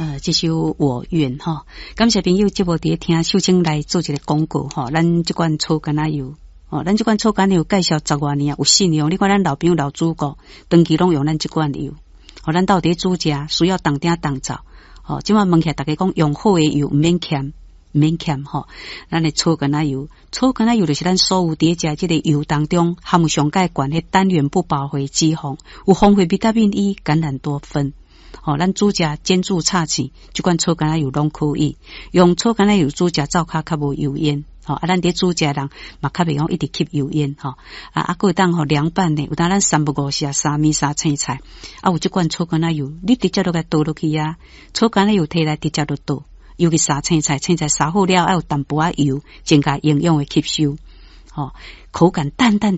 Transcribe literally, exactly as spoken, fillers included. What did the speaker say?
呃，这首我愿哈，感谢朋友节目伫听秀清来做一个广告哈，咱这款草甘仔油。哦，咱这款草甘油介绍十多年啊，有信用。你看咱老朋友老主顾，长期拢用咱这款油。哦，咱到底煮食需要当丁当灶。哦，即摆问起来，大家讲用好的油，唔免欠，唔免欠吼。咱的草甘仔油，草甘仔油就是咱所有伫食这个油当中含有上介悬的单元不饱和脂肪，有丰富维他命 E、橄榄多酚。哦，咱煮食煎煮炒糍，这款草甘仔油拢可以用草甘仔油煮食，灶骹较无油烟。吼、哦，啊，咱伫煮食人嘛较袂讲一直吸油烟吼、哦。啊，啊，个当吼凉拌呢，有当咱三不五时啊，三米三青菜，啊，有即款草甘仔油，你直接落来倒落去啊，草甘仔油摕来直接落倒，尤其杀青菜，青菜杀好了，还有淡薄仔油，增加营养的吸收，吼、哦，口感淡淡。